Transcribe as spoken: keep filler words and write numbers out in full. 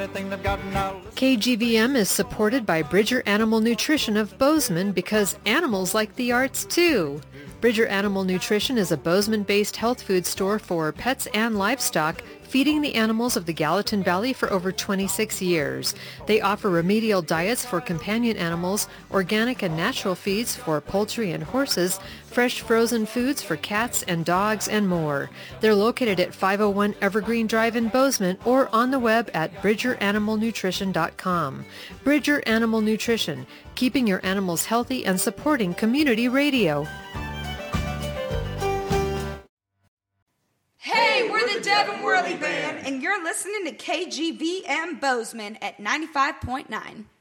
K G V M is supported by Bridger Animal Nutrition of Bozeman because animals like the arts too. Bridger Animal Nutrition is a Bozeman-based health food store for pets and livestock, feeding the animals of the Gallatin Valley for over twenty-six years. They offer remedial diets for companion animals, organic and natural feeds for poultry and horses, fresh frozen foods for cats and dogs, and more. They're located at five oh one Evergreen Drive in Bozeman or on the web at bridger animal nutrition dot com. Bridger Animal Nutrition, keeping your animals healthy and supporting community radio. Hey, we're the Devin Worley Band, and you're listening to K G V M Bozeman at ninety-five point nine.